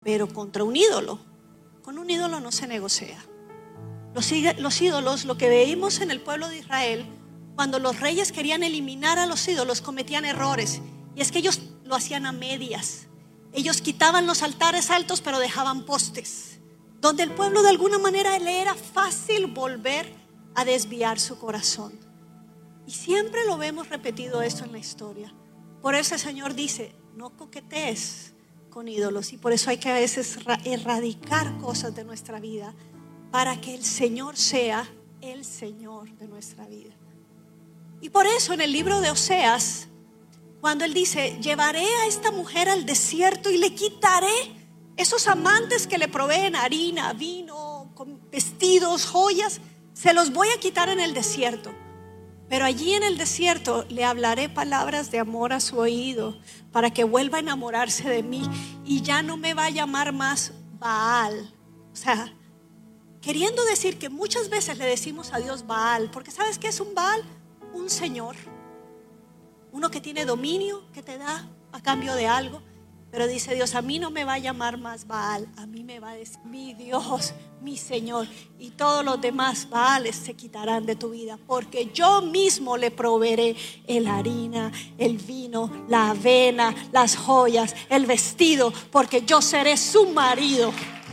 pero contra un ídolo, con un ídolo no se negocia. Los ídolos, lo que veíamos en el pueblo de Israel, cuando los reyes querían eliminar a los ídolos, cometían errores. Y es que ellos lo hacían a medias. Ellos quitaban los altares altos, pero dejaban postes, donde el pueblo de alguna manera le era fácil volver a desviar su corazón. Y siempre lo vemos repetido esto en la historia. Por eso el Señor dice, no coquetees con ídolos. Y por eso hay que a veces erradicar cosas de nuestra vida, para que el Señor sea el Señor de nuestra vida. Y por eso en el libro de Oseas, cuando él dice, llevaré a esta mujer al desierto y le quitaré esos amantes que le proveen harina, vino, vestidos, joyas, se los voy a quitar en el desierto. Pero allí en el desierto le hablaré palabras de amor a su oído, para que vuelva a enamorarse de mí y ya no me va a llamar más Baal. O sea, queriendo decir que muchas veces le decimos a Dios Baal, porque ¿sabes qué es un Baal? Un señor, uno que tiene dominio, que te da a cambio de algo. Pero dice Dios, a mí no me va a llamar más Baal, a mí me va a decir mi Dios, mi Señor. Y todos los demás Baales se quitarán de tu vida, porque yo mismo le proveeré el harina, el vino, la avena, las joyas, el vestido, porque yo seré su marido.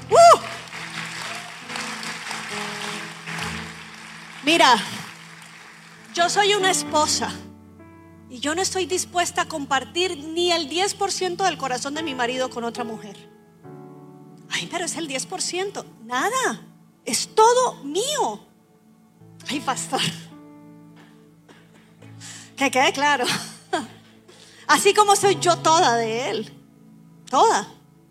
Mira, yo soy una esposa y yo no estoy dispuesta a compartir ni el 10% del corazón de mi marido con otra mujer. Ay, pero es el 10%. Nada, es todo mío. Ay, pastor, que quede claro. Así como soy yo toda de él, toda.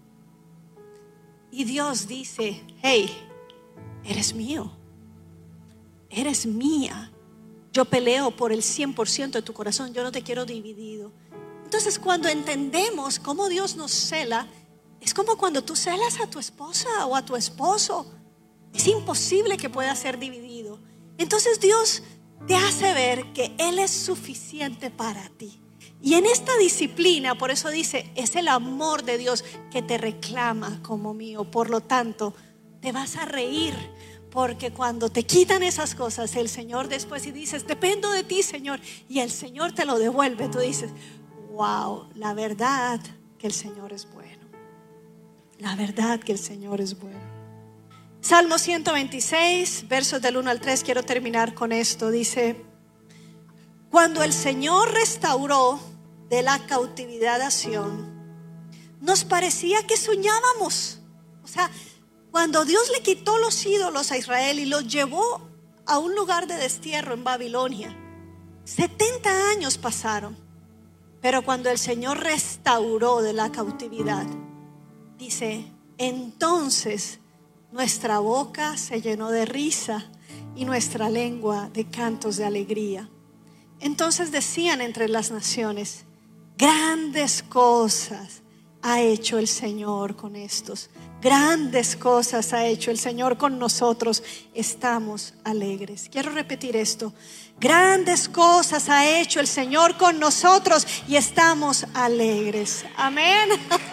Y Dios dice, hey, eres mío, eres mía. Yo peleo por el 100% de tu corazón. Yo no te quiero dividido. Entonces, cuando entendemos cómo Dios nos cela, es como cuando tú celas a tu esposa o a tu esposo. Es imposible que pueda ser dividido. Entonces Dios te hace ver que Él es suficiente para ti. Y en esta disciplina, por eso dice, es el amor de Dios que te reclama como mío. Por lo tanto, te vas a reír. Porque cuando te quitan esas cosas, el Señor después y dices, dependo de ti, Señor, y el Señor te lo devuelve, tú dices, wow, la verdad que el Señor es bueno. La verdad que el Señor es bueno. Salmo 126, versos del 1 al 3, quiero terminar con esto. Dice, cuando el Señor restauró de la cautividad a Sión, nos parecía que soñábamos. O sea, cuando Dios le quitó los ídolos a Israel y los llevó a un lugar de destierro en Babilonia, 70 años pasaron. Pero cuando el Señor restauró de la cautividad, dice, entonces nuestra boca se llenó de risa y nuestra lengua de cantos de alegría. Entonces decían entre las naciones, grandes cosas ha hecho el Señor con estos. Grandes cosas ha hecho el Señor con nosotros. Estamos alegres. Quiero repetir esto. Grandes cosas ha hecho el Señor con nosotros y estamos alegres. Amén.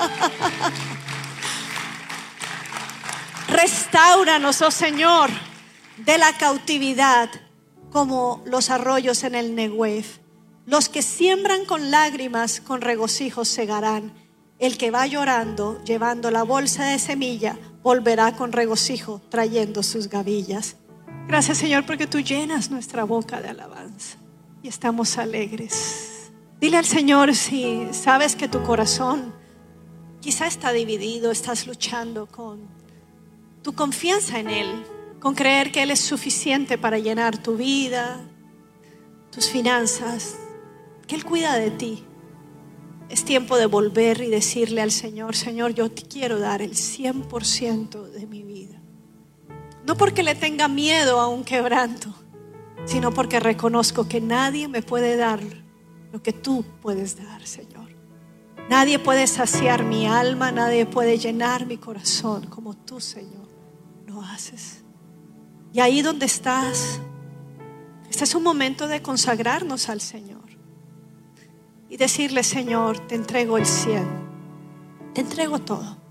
Restáuranos, oh Señor, de la cautividad como los arroyos en el Negev. Los que siembran con lágrimas, con regocijo segarán. El que va llorando, llevando la bolsa de semilla, volverá con regocijo, trayendo sus gavillas. Gracias, Señor, porque tú llenas nuestra boca de alabanza y estamos alegres. Dile al Señor, si sabes que tu corazón quizá está dividido, estás luchando con tu confianza en Él, con creer que Él es suficiente para llenar tu vida, tus finanzas, que Él cuida de ti. Es tiempo de volver y decirle al Señor, Señor, yo te quiero dar el 100% de mi vida. No porque le tenga miedo a un quebranto, sino porque reconozco que nadie me puede dar lo que tú puedes dar, Señor. Nadie puede saciar mi alma, nadie puede llenar mi corazón como tú, Señor, lo haces. Y ahí donde estás, este es un momento de consagrarnos al Señor. Y decirle, Señor, te entrego el 100, te entrego todo.